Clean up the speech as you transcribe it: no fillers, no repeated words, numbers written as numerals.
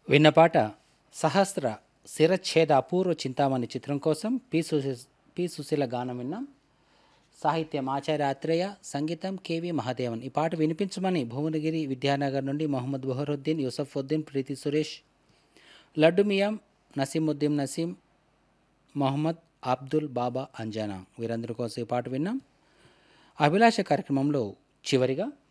విన్నపాట సహస్ర శిరచ్ఛేద అపూర్వ చింతామణి చిత్రం కోసం పి సుశీల గానం విన్నాం. సాహిత్యం ఆచార్య ఆత్రేయ, సంగీతం కెవి మహాదేవన్. ఈ పాట వినిపించమని భువనగిరి విద్యానగర్ నుండి మొహమ్మద్ బహరుద్దీన్, యూసఫుద్దీన్, ప్రీతి సురేష్, లడ్డు మియాం, నసీముద్దీన్ నసీం, మొహమ్మద్ అబ్దుల్ బాబా అంజానా వీరందరి కోసం ఈ పాట విన్నాం. అభిలాష కార్యక్రమంలో చివరిగా